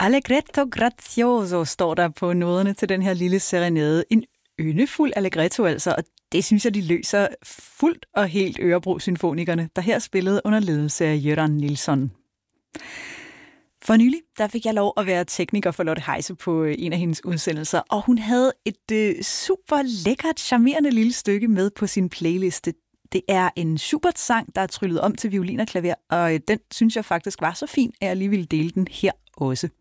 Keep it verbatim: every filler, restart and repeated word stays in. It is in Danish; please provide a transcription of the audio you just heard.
Allegretto grazioso står der på noderne til den her lille serenade. En yndefuld allegretto altså, og det synes jeg, de løser fuldt og helt Örebro-symfonikerne, der her spillede under ledelse af Göran Nilsson. For nylig, der fik jeg lov at være tekniker for Lotte Heise på en af hendes udsendelser, og hun havde et øh, super lækkert, charmerende lille stykke med på sin playliste. Det er en Schubert-sang, der er tryllet om til violin og klaver, og den synes jeg faktisk var så fin, at jeg lige ville dele den her også.